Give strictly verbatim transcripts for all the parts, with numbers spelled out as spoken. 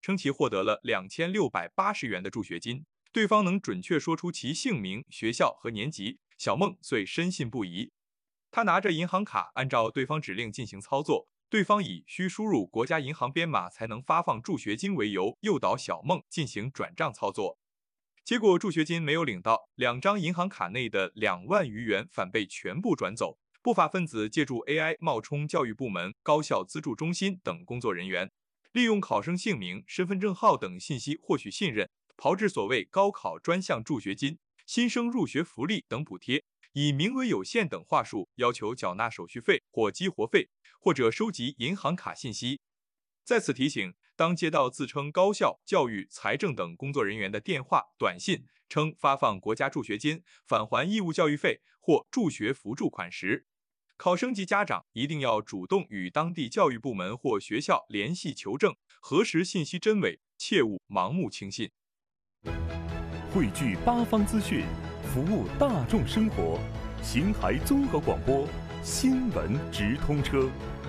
称其获得了两千六百八十元的助学金，对方能准确说出其姓名、学校和年级，小梦遂深信不疑。他拿着银行卡，按照对方指令进行操作，对方以需输入国家银行编码才能发放助学金为由，诱导小梦进行转账操作。结果助学金没有领到，两张银行卡内的两万余元反被全部转走。不法分子借助 A I 冒充教育部门、高校资助中心等工作人员，利用考生姓名、身份证号等信息获取信任，炮制所谓高考专项助学金、新生入学福利等补贴，以名额有限等话术要求缴纳手续费或激活费，或者收集银行卡信息。在此提醒，当接到自称高校、教育、财政等工作人员的电话、短信，称发放国家助学金、返还义务教育费或助学扶助款时，考生及家长一定要主动与当地教育部门或学校联系求证，核实信息真伪，切勿盲目轻信。 汇聚八方资讯，服务大众生活，邢台综合广播新闻直通车。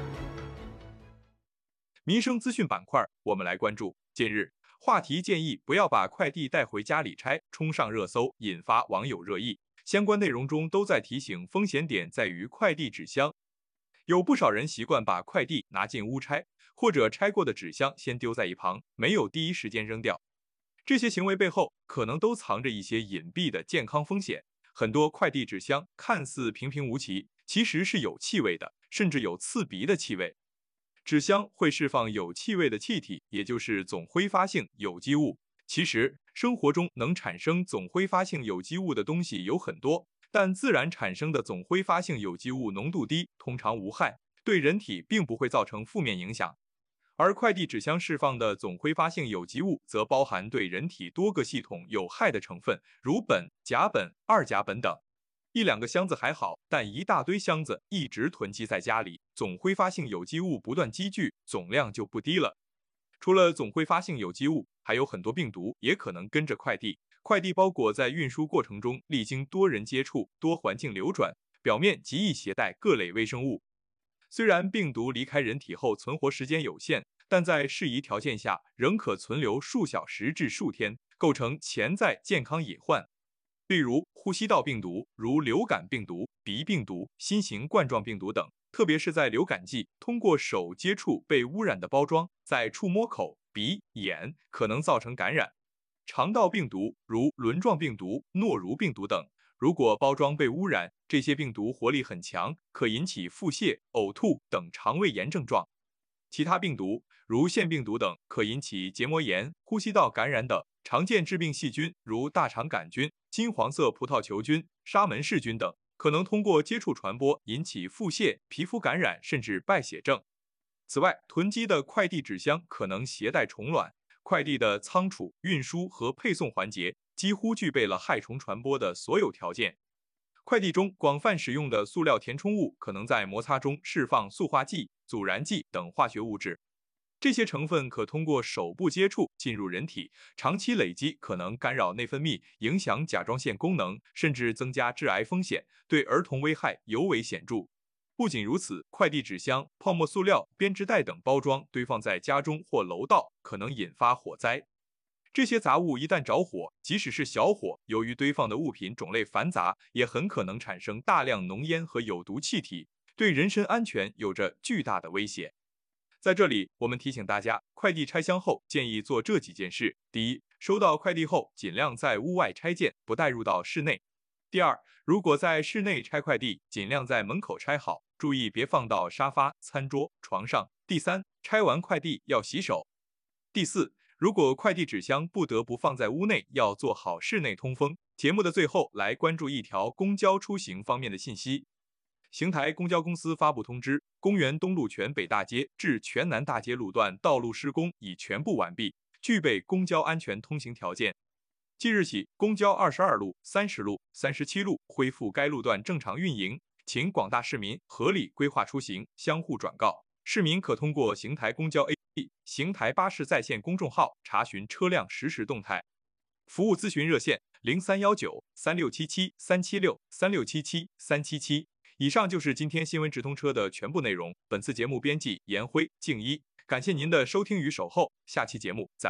民生资讯板块，我们来关注。近日，话题建议不要把快递带回家里拆，冲上热搜，引发网友热议。相关内容中都在提醒风险点在于快递纸箱。有不少人习惯把快递拿进屋拆，或者拆过的纸箱先丢在一旁，没有第一时间扔掉。这些行为背后可能都藏着一些隐蔽的健康风险。很多快递纸箱看似平平无奇，其实是有气味的，甚至有刺鼻的气味。纸箱会释放有气味的气体，也就是总挥发性有机物。其实，生活中能产生总挥发性有机物的东西有很多，但自然产生的总挥发性有机物浓度低，通常无害，对人体并不会造成负面影响。而快递纸箱释放的总挥发性有机物则包含对人体多个系统有害的成分，如苯、甲苯、二甲苯等。一两个箱子还好，但一大堆箱子一直囤积在家里，总挥发性有机物不断积聚，总量就不低了。除了总挥发性有机物，还有很多病毒也可能跟着快递。快递包裹在运输过程中历经多人接触、多环境流转，表面极易携带各类微生物。虽然病毒离开人体后存活时间有限，但在适宜条件下仍可存留数小时至数天，构成潜在健康隐患。例如呼吸道病毒，如流感病毒、鼻病毒、新型冠状病毒等，特别是在流感季，通过手接触被污染的包装，在触摸口、鼻、眼可能造成感染。肠道病毒，如轮状病毒、诺如病毒等，如果包装被污染，这些病毒活力很强，可引起腹泻、呕吐等肠胃炎症状。其他病毒，如腺病毒等，可引起结膜炎、呼吸道感染等。常见致病细菌如大肠杆菌、金黄色葡萄球菌、沙门氏菌等，可能通过接触传播，引起腹泻、皮肤感染甚至败血症。此外，囤积的快递纸箱可能携带虫卵，快递的仓储、运输和配送环节几乎具备了害虫传播的所有条件。快递中广泛使用的塑料填充物可能在摩擦中释放塑化剂、阻燃剂等化学物质。这些成分可通过手部接触进入人体，长期累积可能干扰内分泌，影响甲状腺功能，甚至增加致癌风险，对儿童危害尤为显著。不仅如此，快递纸箱、泡沫塑料、编织袋等包装堆放在家中或楼道，可能引发火灾。这些杂物一旦着火，即使是小火，由于堆放的物品种类繁杂，也很可能产生大量浓烟和有毒气体，对人身安全有着巨大的威胁。在这里，我们提醒大家，快递拆箱后建议做这几件事：第一，收到快递后尽量在屋外拆件，不带入到室内；第二，如果在室内拆快递，尽量在门口拆好，注意别放到沙发、餐桌、床上；第三，拆完快递要洗手；第四，如果快递纸箱不得不放在屋内，要做好室内通风。节目的最后，来关注一条公交出行方面的信息。邢台公交公司发布通知，公园东路全北大街至全南大街路段道路施工已全部完毕，具备公交安全通行条件。即日起，公交二十二路、三十路、三十七路恢复该路段正常运营，请广大市民合理规划出行，相互转告。市民可通过邢台公交 A P P、邢台巴士在线公众号查询车辆实时动态。服务咨询热线：零三幺九三六七七三七六三六七七三七七。以上就是今天新闻直通车的全部内容。本次节目编辑严辉、静一，感谢您的收听与守候，下期节目再会。